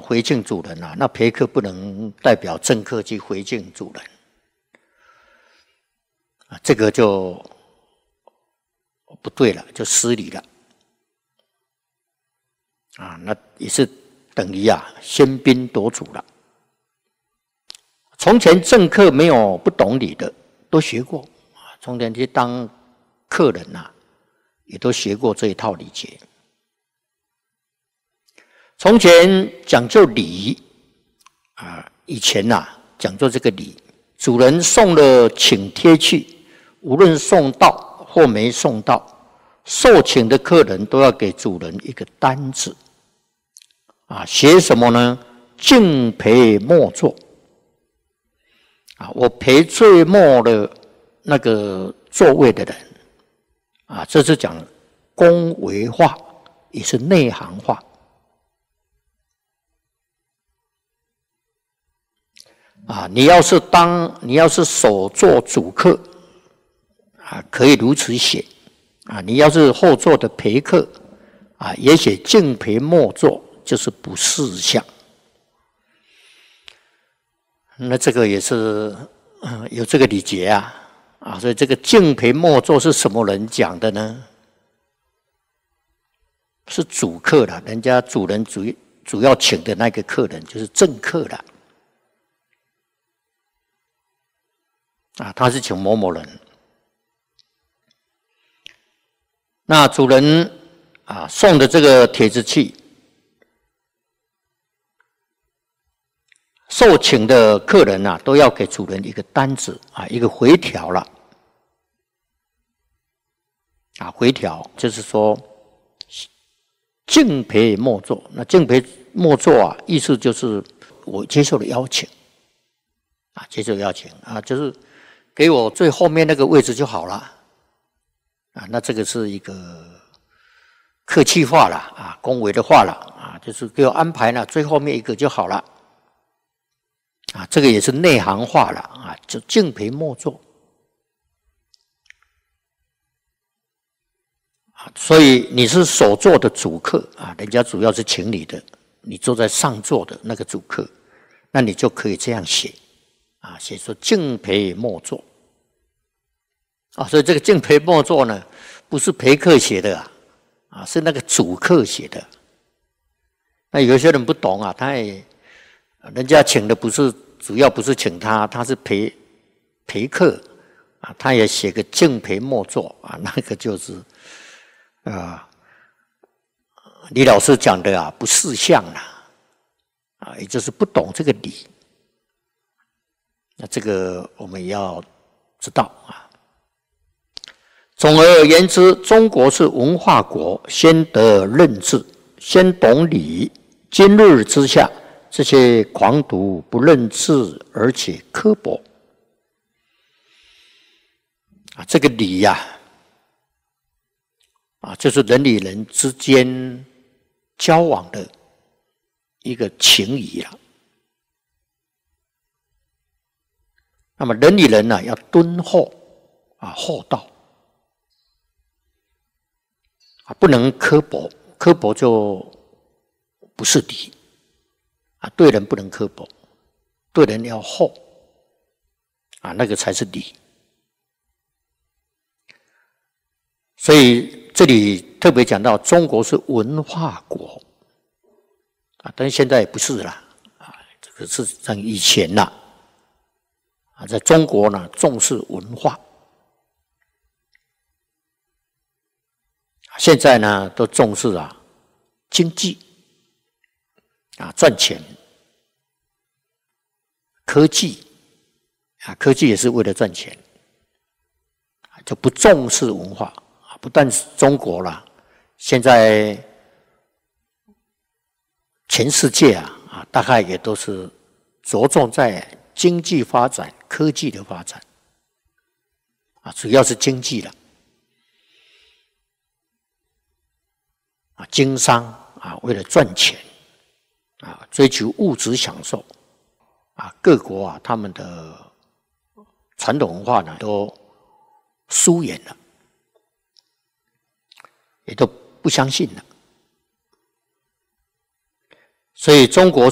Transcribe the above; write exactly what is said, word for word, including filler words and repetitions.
回敬主人啊，那陪客不能代表政客去回敬主人啊，这个就不对了，就失礼了啊，那也是等于啊喧宾夺主了。从前政客没有不懂礼的，都学过啊，从前去当客人呐、啊，也都学过这一套礼节。从前讲究礼啊，以前呐、啊、讲究这个礼，主人送了请帖去，无论送到或没送到，受请的客人都要给主人一个单子啊，写什么呢？敬陪末座啊，我陪最末的那个座位的人啊，这是讲恭维话，也是内行话。啊，你要是当你要是首座主客啊，可以如此写啊；你要是后座的陪客啊，也写敬陪末座，就是不识相。那这个也是、呃、有这个礼节啊啊，所以这个敬陪末座是什么人讲的呢？是主客啦，人家主人主主要请的那个客人就是正客啦。啊，他是请某某人，那主人啊送的这个帖子去，受请的客人啊都要给主人一个单子啊，一个回条了。啊，回条就是说敬陪末座，那敬陪末座啊，意思就是我接受了邀请，啊，接受邀请啊，就是给我最后面那个位置就好了，啊，那这个是一个客气话了啊，恭维的话了啊，就是给我安排了最后面一个就好了，啊，这个也是内行话了啊，就敬陪末座。所以你是首座的主客啊，人家主要是请你的，你坐在上座的那个主客，那你就可以这样写啊，写说敬陪末座啊，所以这个敬陪末座呢，不是陪客写的啊，啊是那个主客写的。那有些人不懂啊，他也人家请的不是主要不是请他，他是陪陪客啊，他也写个敬陪末座啊，那个就是啊，李老师讲的啊，不识相啦，啊，也就是不懂这个理。那这个我们也要知道啊。总而言之，中国是文化国，先得认字，先懂礼。今日之下，这些狂徒不认字，而且刻薄啊，这个礼呀、啊。啊，就是人与人之间交往的一个情谊了。那么人与人呢、啊，要敦厚啊，厚道啊，不能刻薄，刻薄就不是礼啊。对人不能刻薄，对人要厚啊，那个才是礼。所以这里特别讲到，中国是文化国啊，但是现在也不是了啊，这个是像以前啦啊，在中国呢重视文化，现在呢都重视啊经济啊赚钱，科技啊科技也是为了赚钱，就不重视文化。不但是中国啦，现在全世界啊啊，大概也都是着重在经济发展、科技的发展啊，主要是经济了啊，经商啊，为了赚钱啊，追求物质享受啊，各国啊，他们的传统文化呢都疏远了。也都不相信了，所以中国